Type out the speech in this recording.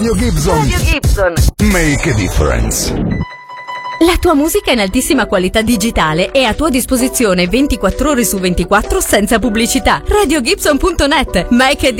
Radio Gibson. Make a difference. La tua musica in altissima qualità digitale è a tua disposizione 24 ore su 24 senza pubblicità. RadioGibson.net. Make a